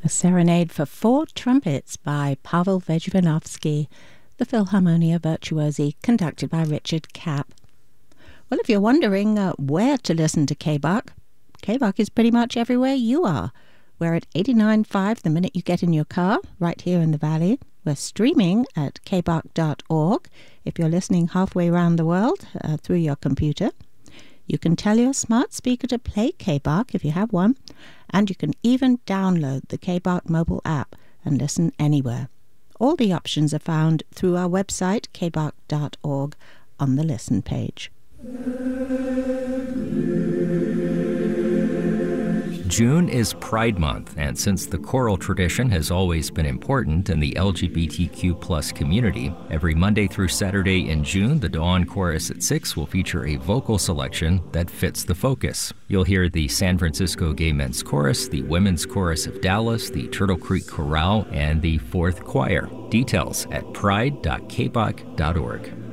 A Serenade for Four Trumpets by Pavel Vejvanovsky, the Philharmonia Virtuosi, conducted by Richard Kapp. Well, if you're wondering where to listen to K-Buck is pretty much everywhere you are. We're at 89.5 the minute you get in your car, right here in the Valley. We're streaming at kbuck.org if you're listening halfway around the world through your computer. You can tell your smart speaker to play K-Buck if you have one, and you can even download the K-Buck mobile app and listen anywhere. All the options are found through our website, kbuck.org, on the Listen page. June is Pride Month, and since the choral tradition has always been important in the LGBTQ+ community, every Monday through Saturday in June, the Dawn Chorus at 6 will feature a vocal selection that fits the focus. You'll hear the San Francisco Gay Men's Chorus, the Women's Chorus of Dallas, the Turtle Creek Chorale, and the Fourth Choir. Details at pride.kbuck.org.